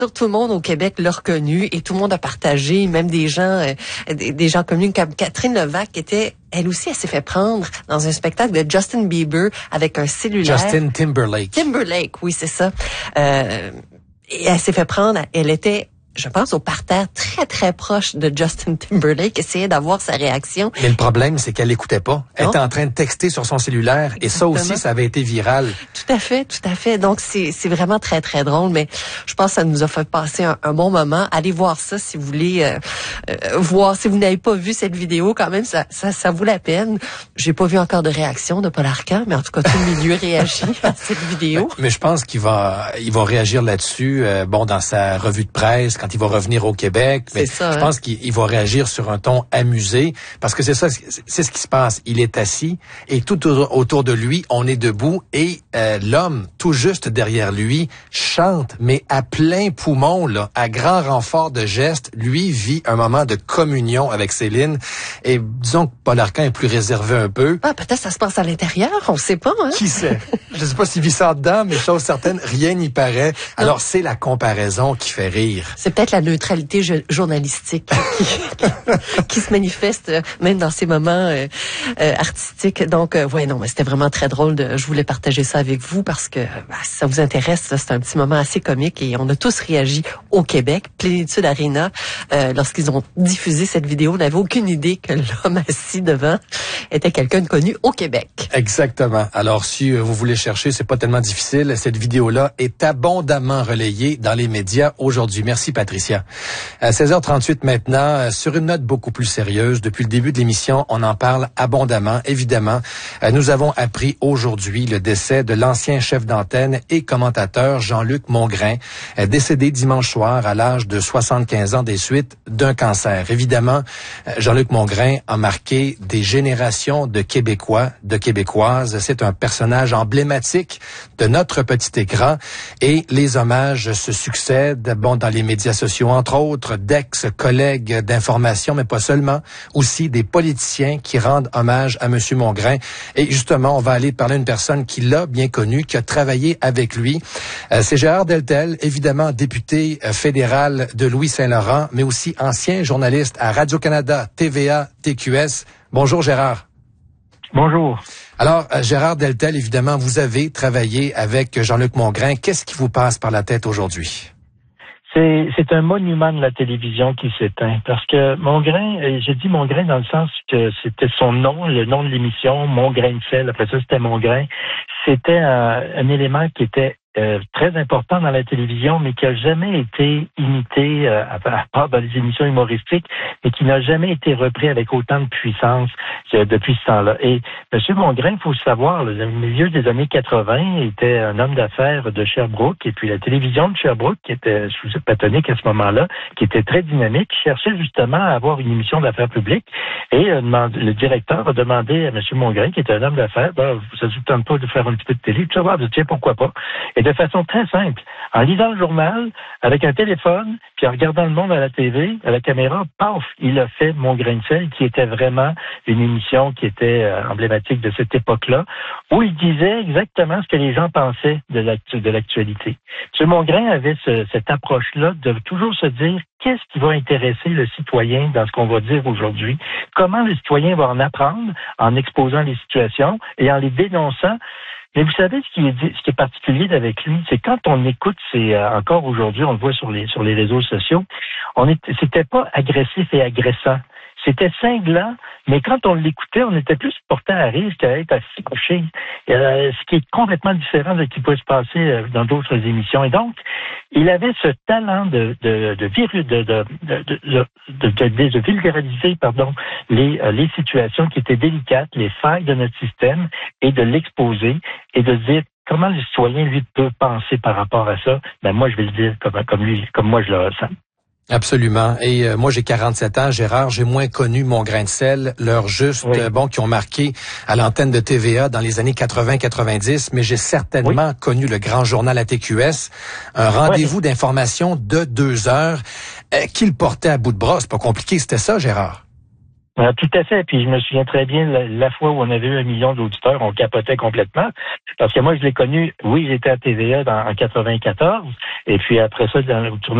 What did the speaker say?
Tout le monde au Québec l'a reconnu et tout le monde a partagé, même des gens connus comme Catherine Levac, qui était, elle aussi, elle s'est fait prendre dans un spectacle de Justin Bieber avec un cellulaire. Justin Timberlake. Timberlake, oui, c'est ça. Et elle s'est fait prendre, elle était, je pense, au parterre très, très proche de Justin Timberlake, essayait d'avoir sa réaction. Mais le problème, c'est qu'elle l'écoutait pas. Elle était en train de texter sur son cellulaire. Exactement. Et ça aussi, ça avait été viral. Tout à fait. Donc, c'est vraiment très, très drôle. Mais je pense que ça nous a fait passer un bon moment. Allez voir ça si vous voulez voir. Si vous n'avez pas vu cette vidéo, quand même, ça vaut la peine. J'ai pas vu encore de réaction de Paul Arcand, mais en tout cas, tout le milieu réagit à cette vidéo. Mais je pense qu'il va réagir là-dessus, dans sa revue de presse, quand il va revenir au Québec. Mais je pense qu'il va réagir sur un ton amusé, parce que c'est ça, c'est ce qui se passe. Il est assis et tout autour de lui, on est debout et l'homme tout juste derrière lui chante, mais à plein poumon, là, à grand renfort de gestes. Lui vit un moment de communion avec Céline. Et disons que Paul Arcand est plus réservé un peu. Ah, peut-être ça se passe à l'intérieur, on sait pas, hein? Qui sait? Je sais pas s'il vit ça dedans, mais chose certaine, rien n'y paraît. Alors, c'est la comparaison qui fait rire. C'est peut-être la neutralité journalistique qui se manifeste même dans ces moments artistiques. Donc, mais c'était vraiment très drôle. Je voulais partager ça avec vous parce que si ça vous intéresse, c'est un petit moment assez comique et on a tous réagi au Québec. Plénitude Arena, lorsqu'ils ont diffusé cette vidéo, on n'avait aucune idée que l'homme assis devant était quelqu'un de connu au Québec. Exactement. Alors, si vous voulez chercher, c'est pas tellement difficile. Cette vidéo-là est abondamment relayée dans les médias aujourd'hui. Merci, Patricia. À 16h38 maintenant, sur une note beaucoup plus sérieuse, depuis le début de l'émission, on en parle abondamment, évidemment. Nous avons appris aujourd'hui le décès de l'ancien chef d'antenne et commentateur Jean-Luc Mongrain, décédé dimanche soir à l'âge de 75 ans des suites d'un cancer. Évidemment, Jean-Luc Mongrain a marqué des générations de Québécois, de Québécoises. C'est un personnage emblématique de notre petit écran et les hommages se succèdent, dans les médias sociaux, entre autres, d'ex-collègues d'information, mais pas seulement, aussi des politiciens qui rendent hommage à M. Mongrain. Et justement, on va aller parler à une personne qui l'a bien connu, qui a travaillé avec lui. C'est Gérard Deltel, évidemment député fédéral de Louis-Saint-Laurent, mais aussi ancien journaliste à Radio-Canada, TVA, TQS. Bonjour Gérard. Bonjour. Alors, Gérard Deltel, évidemment, vous avez travaillé avec Jean-Luc Mongrain. Qu'est-ce qui vous passe par la tête aujourd'hui? C'est un monument de la télévision qui s'éteint. Parce que Mongrain, j'ai dit Mongrain dans le sens que c'était son nom, le nom de l'émission, Mon grain de sel. Après ça, c'était Mongrain. C'était un élément qui était très important dans la télévision, mais qui a jamais été imité, à part dans les émissions humoristiques, mais qui n'a jamais été repris avec autant de puissance depuis ce temps-là. Et M. Mongrain, il faut le savoir, au milieu des années 80, était un homme d'affaires de Sherbrooke, et puis la télévision de Sherbrooke, qui était sous patonique à ce moment-là, qui était très dynamique, cherchait justement à avoir une émission d'affaires publiques, et le directeur a demandé à M. Mongrain, qui était un homme d'affaires, ça ne vous tente pas de faire un petit peu de télé, tout ça, tiens, pourquoi pas? Et de façon très simple, en lisant le journal, avec un téléphone, puis en regardant le monde à la TV, à la caméra, paf, il a fait Mon grain de sel, qui était vraiment une émission qui était emblématique de cette époque-là, où il disait exactement ce que les gens pensaient de l'actualité. M. Mongrain avait cette approche-là de toujours se dire qu'est-ce qui va intéresser le citoyen dans ce qu'on va dire aujourd'hui, comment le citoyen va en apprendre en exposant les situations et en les dénonçant. Mais vous savez, ce qui est particulier avec lui, c'est quand on écoute, encore aujourd'hui, on le voit sur les réseaux sociaux, c'était pas agressif et agressant. C'était cinglant, mais quand on l'écoutait, on était plus porté à rire qu'à être assis couché. Ce qui est complètement différent de ce qui peut se passer dans d'autres émissions. Et donc, il avait ce talent de vulgariser, les situations qui étaient délicates, les failles de notre système, et de l'exposer et de dire comment le citoyen, lui, peut penser par rapport à ça. Moi, je vais le dire comme moi je le ressens. Absolument. Et moi, j'ai 47 ans, Gérard. J'ai moins connu Mon grain de sel, l'heure juste, qui ont marqué à l'antenne de TVA dans les années 80-90. Mais j'ai certainement connu le grand journal à TQS, un rendez-vous d'information de 2 heures qu'il portait à bout de bras. C'est pas compliqué, c'était ça, Gérard? Tout à fait. Puis je me souviens très bien la fois où on avait eu 1 million d'auditeurs, on capotait complètement. Parce que moi, je l'ai connu, oui, j'étais à TVA en 94. Et puis après ça, dans le tournoi